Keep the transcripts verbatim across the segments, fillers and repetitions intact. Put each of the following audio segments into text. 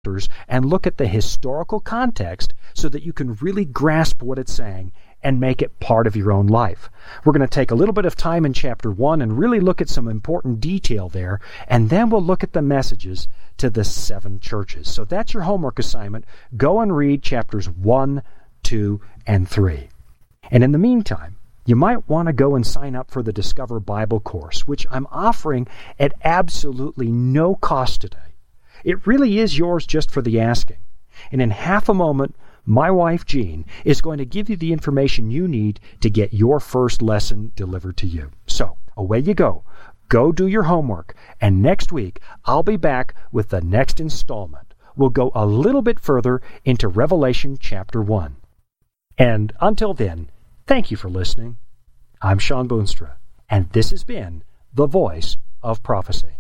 chapters and look at the historical context so that you can really grasp what it's saying and make it part of your own life. We're going to take a little bit of time in chapter one and really look at some important detail there, and then we'll look at the messages to the seven churches. So that's your homework assignment. Go and read chapters one, two, and three. And in the meantime, you might want to go and sign up for the Discover Bible course, which I'm offering at absolutely no cost today. It really is yours just for the asking. And in half a moment, my wife, Jean, is going to give you the information you need to get your first lesson delivered to you. So, away you go. Go do your homework. And next week, I'll be back with the next installment. We'll go a little bit further into Revelation chapter one. And until then, thank you for listening. I'm Sean Boonstra, and this has been The Voice of Prophecy.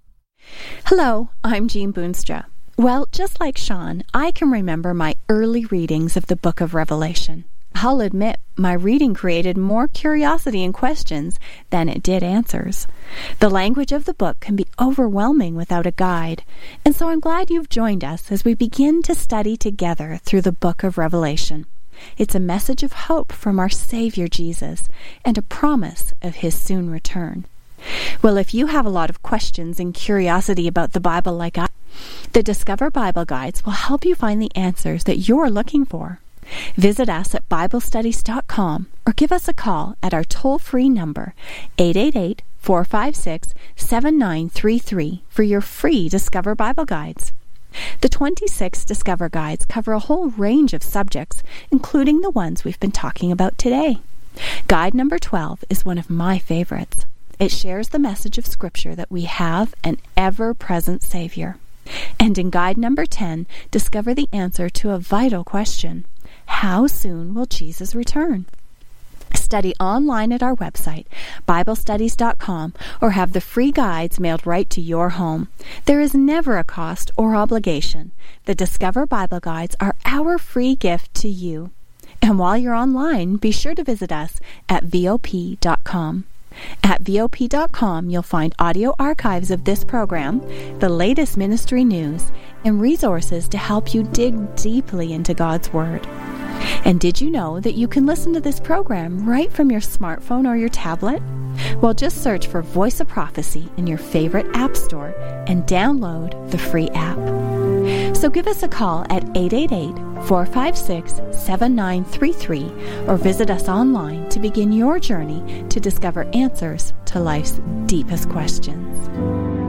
Hello, I'm Jean Boonstra. Well, just like Sean, I can remember my early readings of the book of Revelation. I'll admit, my reading created more curiosity and questions than it did answers. The language of the book can be overwhelming without a guide, and so I'm glad you've joined us as we begin to study together through the book of Revelation. It's a message of hope from our Savior Jesus and a promise of His soon return. Well, if you have a lot of questions and curiosity about the Bible like I, the Discover Bible Guides will help you find the answers that you're looking for. Visit us at Bible Studies dot com or give us a call at our toll-free number, eight eight eight, four five six, seven nine three three, for your free Discover Bible Guides. The twenty-six Discover Guides cover a whole range of subjects, including the ones we've been talking about today. Guide number twelve is one of my favorites. It shares the message of Scripture that we have an ever-present Savior. And in guide number ten, discover the answer to a vital question: how soon will Jesus return? Study online at our website, Bible Studies dot com, or have the free guides mailed right to your home. There is never a cost or obligation. The Discover Bible Guides are our free gift to you. And while you're online, be sure to visit us at V O P dot com. At V O P dot com, you'll find audio archives of this program, the latest ministry news, and resources to help you dig deeply into God's Word. And did you know that you can listen to this program right from your smartphone or your tablet? Well, just search for Voice of Prophecy in your favorite app store and download the free app. So give us a call at eight eight eight, four five six, seven nine three three or visit us online to begin your journey to discover answers to life's deepest questions.